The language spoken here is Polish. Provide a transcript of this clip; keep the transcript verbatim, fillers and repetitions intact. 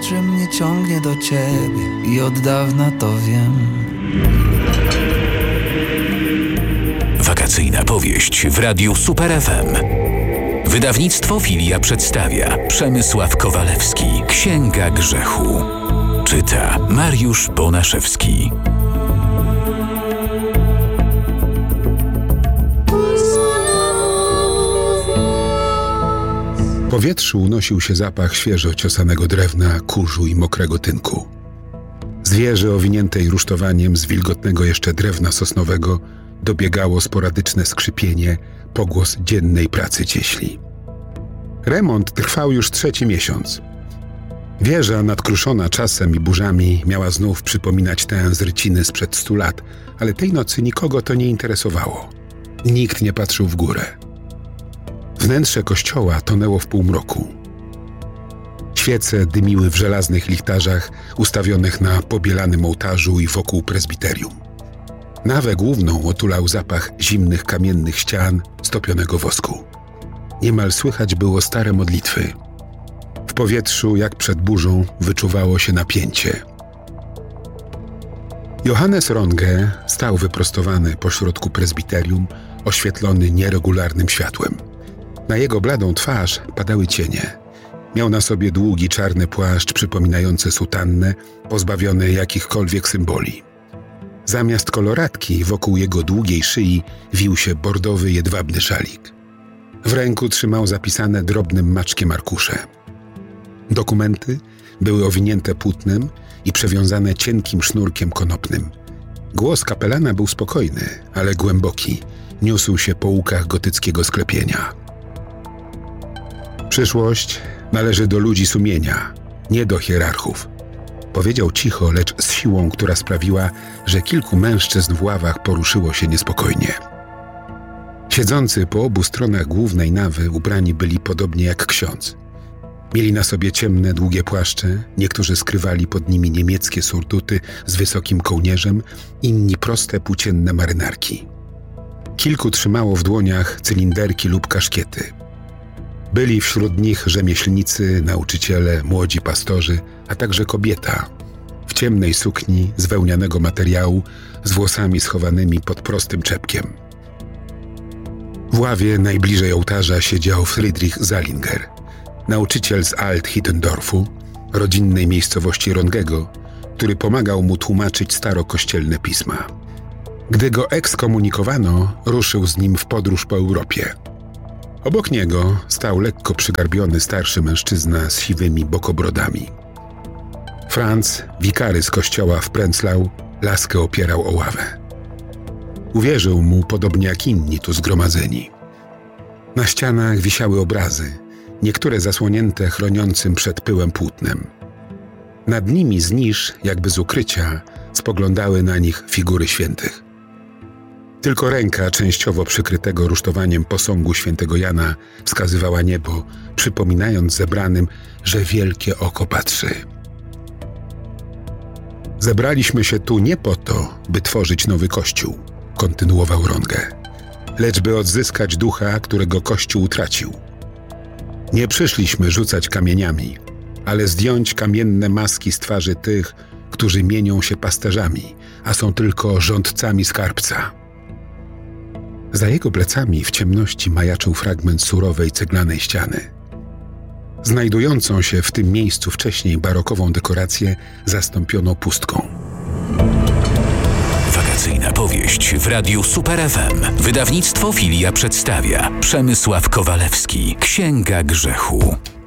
że mnie ciągnie do ciebie i od dawna to wiem. Wakacyjna powieść w Radiu Super F M. Wydawnictwo Filia przedstawia Przemysław Kowalewski. Księga grzechu. Czyta Mariusz Bonaszewski. W powietrzu unosił się zapach świeżo ciosanego drewna, kurzu i mokrego tynku. Z wieży owiniętej rusztowaniem z wilgotnego jeszcze drewna sosnowego dobiegało sporadyczne skrzypienie, pogłos dziennej pracy cieśli. Remont trwał już trzeci miesiąc. Wieża, nadkruszona czasem i burzami, miała znów przypominać tę z Ryciny sprzed stu lat, ale tej nocy nikogo to nie interesowało. Nikt nie patrzył w górę. Wnętrze kościoła tonęło w półmroku. Świece dymiły w żelaznych lichtarzach ustawionych na pobielanym ołtarzu i wokół prezbiterium. Nawę główną otulał zapach zimnych kamiennych ścian, stopionego wosku. Niemal słychać było stare modlitwy. W powietrzu, jak przed burzą, wyczuwało się napięcie. Johannes Runge stał wyprostowany pośrodku prezbiterium, oświetlony nieregularnym światłem. Na jego bladą twarz padały cienie. Miał na sobie długi czarny płaszcz przypominający sutannę, pozbawiony jakichkolwiek symboli. Zamiast koloratki wokół jego długiej szyi wił się bordowy jedwabny szalik. W ręku trzymał zapisane drobnym maczkiem arkusze. Dokumenty były owinięte płótnem i przewiązane cienkim sznurkiem konopnym. Głos kapelana był spokojny, ale głęboki. Niósł się po łukach gotyckiego sklepienia. Przyszłość należy do ludzi sumienia, nie do hierarchów. Powiedział cicho, lecz z siłą, która sprawiła, że kilku mężczyzn w ławach poruszyło się niespokojnie. Siedzący po obu stronach głównej nawy ubrani byli podobnie jak ksiądz. Mieli na sobie ciemne, długie płaszcze, niektórzy skrywali pod nimi niemieckie surtuty z wysokim kołnierzem, inni proste, płócienne marynarki. Kilku trzymało w dłoniach cylinderki lub kaszkiety. Byli wśród nich rzemieślnicy, nauczyciele, młodzi pastorzy, a także kobieta w ciemnej sukni z wełnianego materiału, z włosami schowanymi pod prostym czepkiem. W ławie najbliżej ołtarza siedział Friedrich Zalinger, nauczyciel z Alt-Hittendorfu, rodzinnej miejscowości Rungego, który pomagał mu tłumaczyć starokościelne pisma. Gdy go ekskomunikowano, ruszył z nim w podróż po Europie. Obok niego stał lekko przygarbiony starszy mężczyzna z siwymi bokobrodami. Franz, wikary z kościoła w Prenzlau, laskę opierał o ławę. Uwierzył mu, podobnie jak inni tu zgromadzeni. Na ścianach wisiały obrazy, niektóre zasłonięte chroniącym przed pyłem płótnem. Nad nimi z nisz, jakby z ukrycia, spoglądały na nich figury świętych. Tylko ręka częściowo przykrytego rusztowaniem posągu świętego Jana wskazywała niebo, przypominając zebranym, że wielkie oko patrzy. Zebraliśmy się tu nie po to, by tworzyć nowy kościół, kontynuował Runge, lecz by odzyskać ducha, którego kościół utracił. Nie przyszliśmy rzucać kamieniami, ale zdjąć kamienne maski z twarzy tych, którzy mienią się pasterzami, a są tylko rządcami skarbca. Za jego plecami w ciemności majaczył fragment surowej ceglanej ściany. Znajdującą się w tym miejscu wcześniej barokową dekorację zastąpiono pustką. Wakacyjna powieść w Radiu Super F M. Wydawnictwo Filia przedstawia Przemysław Kowalewski. Księga grzechu.